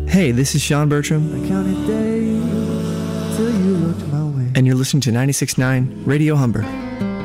Hey, this is Sean Bertram. I counted days till you looked my way. And you're listening to 96.9 Radio Humber.